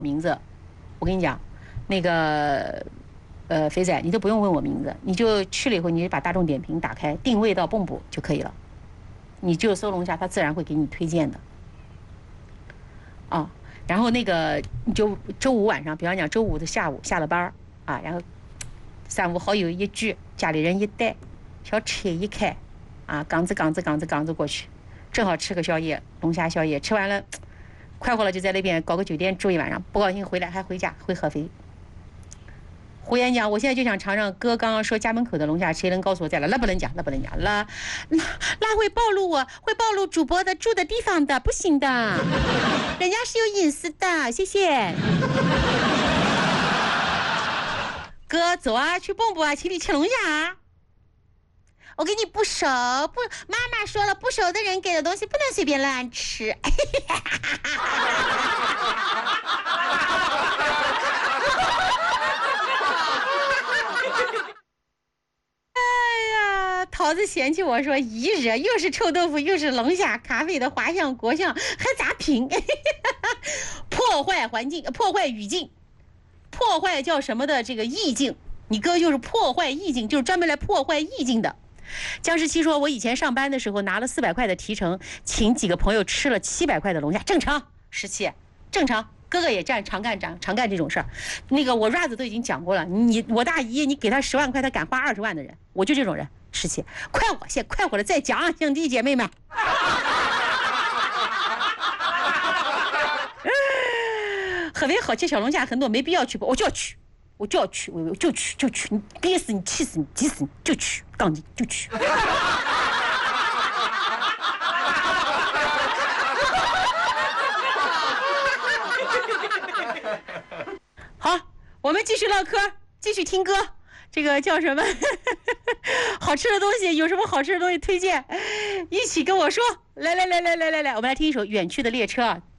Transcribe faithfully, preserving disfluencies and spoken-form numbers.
名字，我跟你讲，那个呃肥仔，你都不用问我名字，你就去了以后，你就把大众点评打开，定位到蚌埠就可以了。你就搜龙虾，它自然会给你推荐的。啊，然后那个你就周五晚上，比方讲周五的下午下了班啊，然后三五好友一聚，家里人一带，小车一开，啊，杠子杠子杠子杠子过去，正好吃个宵夜，龙虾宵夜，吃完了。快活了，就在那边搞个酒店住一晚上，不高兴回来还回家回合肥。胡言讲，我现在就想尝尝哥刚刚说家门口的龙虾，谁能告诉我在哪？那不能讲，那不能讲，那那那会暴露我，会暴露主播的住的地方的，不行的，人家是有隐私的。谢谢。哥，走啊，去蚌埠啊，请你吃龙虾。我跟你不熟，不，妈妈说了，不熟的人给的东西不能随便乱吃。哎呀，桃子嫌弃我说一惹，又是臭豆腐，又是龙虾，咖啡的花香国香，还咋品？破坏环境，破坏语境，破坏叫什么的这个意境？你哥就是破坏意境，就是专门来破坏意境的。江十七说，我以前上班的时候拿了四百块的提成，请几个朋友吃了七百块的龙虾，正常。十七，正常。哥哥也干常干常常干这种事儿。那个我 Raz 都已经讲过了，你我大姨你给他十万块，他敢花二十万的人，我就这种人。十七，快我先快我的再讲，兄弟姐妹们。合肥好吃小龙虾很多，没必要去，我就要去。我就要去，我就去，就去，你憋死你，气死你，急死你，就去，告诉你就去。好，我们继续唠嗑，继续听歌。这个叫什么？好吃的东西，有什么好吃的东西推荐？一起跟我说。来来来来来来来，我们来听一首《远去的列车》啊。